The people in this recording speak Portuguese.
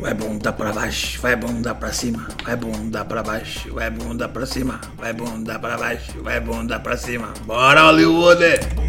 vai bunda pra baixo, vai bunda pra cima, vai bunda pra baixo, vai bunda pra cima, vai bunda pra baixo, vai bunda pra cima. Bora, Hollywood!